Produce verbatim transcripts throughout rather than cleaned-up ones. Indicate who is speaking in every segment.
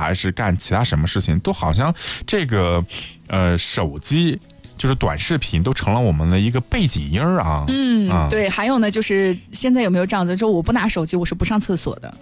Speaker 1: 还是干其他什么事情，都好像这个呃手机就是短视频都成了我们的一个背景音儿啊。
Speaker 2: 嗯，啊对。还有呢，就是现在有没有这样的，就我不拿手机，我是不上厕所的。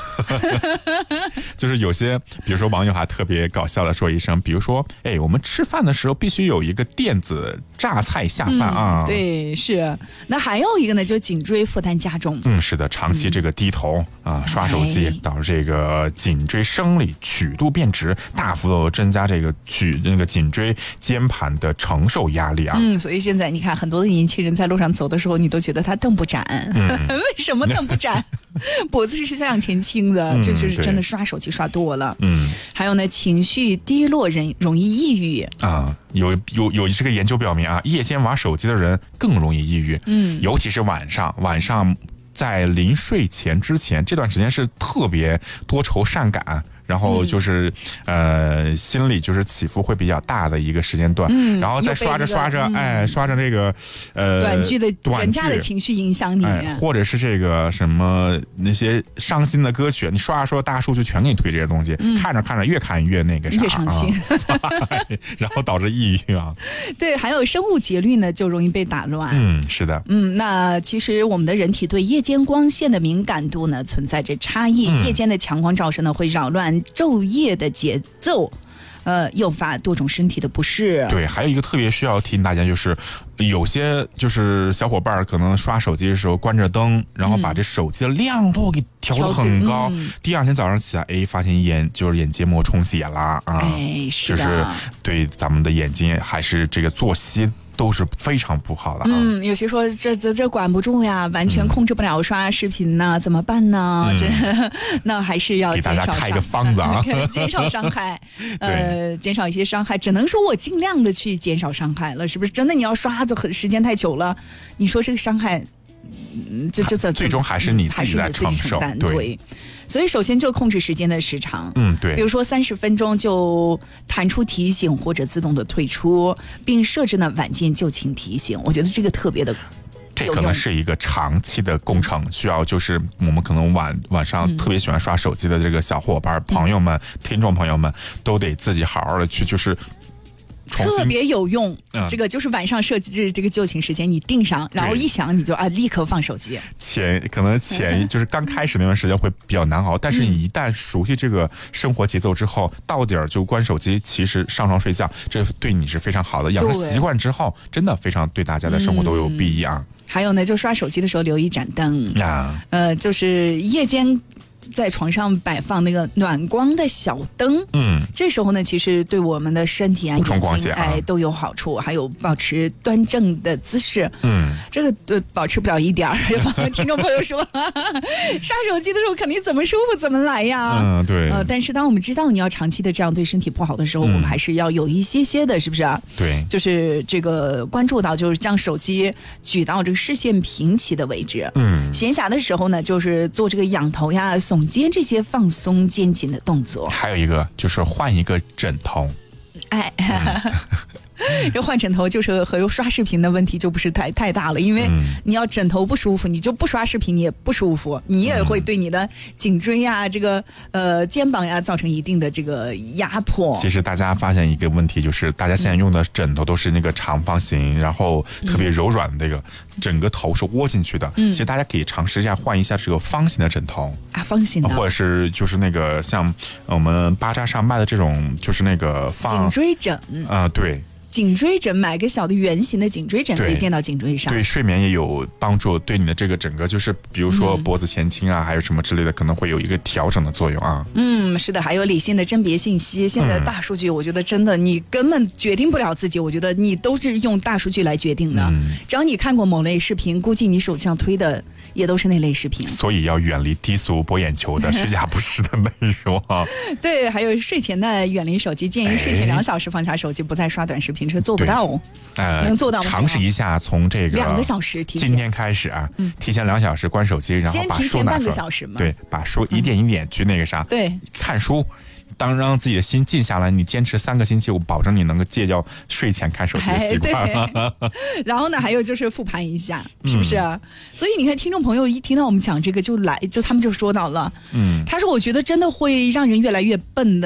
Speaker 1: 就是有些，比如说网友还特别搞笑的说一声，比如说，哎，我们吃饭的时候必须有一个电子榨菜下饭啊。
Speaker 2: 嗯、对，是。那还有一个呢，就颈椎负担加重。
Speaker 1: 嗯，是的，长期这个低头、嗯、啊刷手机，导致这个颈椎生理曲度变直，大幅度增加这个曲那个颈椎间盘的承受压力啊。
Speaker 2: 嗯，所以现在你看，很多的年轻人在路上走的时候，你都觉得他瞪不展。嗯、为什么瞪不展？脖子是向前倾的，嗯、这就是真的刷手机刷多了。嗯，还有呢，情绪低落人容易抑郁
Speaker 1: 啊。有有有这个研究表明啊，夜间玩手机的人更容易抑郁。嗯，尤其是晚上，晚上在临睡前之前这段时间是特别多愁善感。然后就是，嗯、呃，心里就是起伏会比较大的一个时间段，嗯、然后再刷着刷着，嗯、哎，刷着这个，呃，
Speaker 2: 短剧的短价的情绪影响你、
Speaker 1: 哎，或者是这个什么那些伤心的歌曲，你刷着刷着大数据全给你推这些东西，嗯、看着看着越看越那个啥，
Speaker 2: 越伤心，
Speaker 1: 啊、然后导致抑郁啊。
Speaker 2: 对，还有生物节律呢，就容易被打乱。
Speaker 1: 嗯，是的。
Speaker 2: 嗯，那其实我们的人体对夜间光线的敏感度呢存在着差异，嗯、夜间的强光照射呢会扰乱昼夜的节奏，呃，诱发多种身体的不适。
Speaker 1: 对，还有一个特别需要提醒大家，就是有些就是小伙伴可能刷手机的时候关着灯，然后把这手机的亮度给调得很高，嗯、第二天早上起来，哎，发现眼就是眼结膜充血了啊，
Speaker 2: 哎，是的，
Speaker 1: 就是对咱们的眼睛还是这个作息都是非常不好的啊。
Speaker 2: 嗯，有些说这这这管不住呀，完全控制不了刷视频呢，嗯、怎么办呢？嗯、这那还是要
Speaker 1: 给大家开一个方子啊，
Speaker 2: 减少伤害，呃，减少一些伤害，只能说我尽量的去减少伤害了，是不是？真的你要刷的很时间太久了，你说这个伤害，嗯，这这怎
Speaker 1: 最终还是你自己来承受，
Speaker 2: 对。对，所以首先就控制时间的时长，
Speaker 1: 嗯，对，
Speaker 2: 比如说三十分钟就弹出提醒或者自动的退出，并设置呢晚间就寝提醒。我觉得这个特别的。
Speaker 1: 这可能是一个长期的工程，需要就是我们可能晚晚上特别喜欢刷手机的这个小伙伴、嗯、朋友们、听众朋友们，都得自己好好的去就是。
Speaker 2: 特别有用、嗯，这个就是晚上设计这个就寝时间，你定上，然后一响你就啊立刻放手机。
Speaker 1: 前可能前就是刚开始那段时间会比较难熬，但是你一旦熟悉这个生活节奏之后，到点就关手机，其实上床睡觉，这对你是非常好的。养成习惯之后，真的非常对大家的生活都有裨益啊。嗯、
Speaker 2: 还有呢，就刷手机的时候留一盏灯啊，呃，就是夜间。在床上摆放那个暖光的小灯，嗯，这时候呢，其实对我们的身体啊、眼睛哎都有好处，还有保持端正的姿势，嗯，这个对保持不了一点儿。听众朋友说，刷手机的时候肯定怎么舒服怎么来呀，
Speaker 1: 嗯，对，
Speaker 2: 呃，但是当我们知道你要长期的这样对身体不好的时候，嗯、我们还是要有一些些的，是不是啊？
Speaker 1: 对，
Speaker 2: 就是这个关注到，就是将手机举到这个视线平齐的位置，嗯，闲暇的时候呢，就是做这个仰头呀、耸肩这些放松肩颈的动作。
Speaker 1: 还有一个就是换一个枕头，
Speaker 2: 哎。这换枕头就是和刷视频的问题就不是太太大了，因为你要枕头不舒服，你就不刷视频你也不舒服，你也会对你的颈椎呀、这个呃肩膀呀造成一定的这个压迫。
Speaker 1: 其实大家发现一个问题，就是大家现在用的枕头都是那个长方形，然后特别柔软的那个，嗯、整个头是窝进去的。嗯、其实大家可以尝试一下换一下这个方形的枕头
Speaker 2: 啊，方形的，
Speaker 1: 或者是就是那个像我们巴扎上卖的这种，就是那个放
Speaker 2: 颈椎枕
Speaker 1: 啊、呃，对。
Speaker 2: 颈椎枕，买个小的圆形的颈椎枕可以垫到颈椎上，
Speaker 1: 对睡眠也有帮助，对你的这个整个就是比如说脖子前倾啊、嗯、还有什么之类的，可能会有一个调整的作用啊。
Speaker 2: 嗯，是的，还有理性的甄别信息，现在大数据我觉得真的你根本决定不了自己，我觉得你都是用大数据来决定的、嗯、只要你看过某类视频，估计你手机上推的也都是那类视频，
Speaker 1: 所以要远离低俗博眼球的虚假不实的内容啊。
Speaker 2: 对，还有睡前的远离手机，建议睡前两小时放下手机，不再刷短视频，这做不到哦。呃，能做到吗？
Speaker 1: 尝试一下，从这个
Speaker 2: 两个小时提前，
Speaker 1: 今天开始啊，嗯、提前两小时关手机，然后把书拿出来，先提前
Speaker 2: 半个小时嘛，
Speaker 1: 对，把书一点一点去那个啥，
Speaker 2: 嗯、对，
Speaker 1: 看书。当让自己的心静下来，你坚持三个星期，我保证你能够戒掉睡前看手机的习惯。
Speaker 2: 哎、然后呢，还有就是复盘一下，是不是、啊嗯？所以你看，听众朋友一听到我们讲这个就来，就他们就说到了，嗯，他说我觉得真的会让人越来越笨的。